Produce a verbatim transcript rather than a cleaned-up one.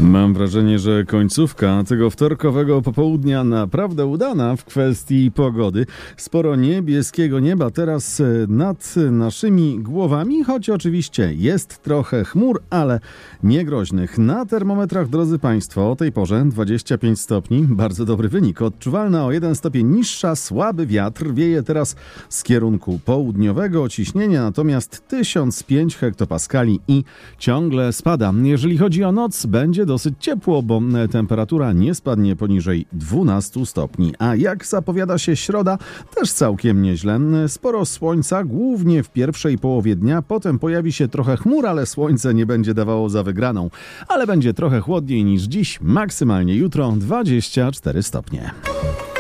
Mam wrażenie, że końcówka tego wtorkowego popołudnia naprawdę udana w kwestii pogody. Sporo niebieskiego nieba teraz nad naszymi głowami, choć oczywiście jest trochę chmur, ale nie groźnych. Na termometrach, drodzy Państwo, o tej porze dwadzieścia pięć stopni. Bardzo dobry wynik. Odczuwalna o jeden stopień niższa, słaby wiatr. Wieje teraz z kierunku południowego. Ciśnienie natomiast tysiąc pięć hektopaskali i ciągle spada. Jeżeli chodzi o noc, będzie dosyć ciepło, bo temperatura nie spadnie poniżej dwunastu stopni. A jak zapowiada się środa, też całkiem nieźle. Sporo słońca, głównie w pierwszej połowie dnia. Potem pojawi się trochę chmur, ale słońce nie będzie dawało za wygraną. Ale będzie trochę chłodniej niż dziś, maksymalnie jutro dwadzieścia cztery stopnie.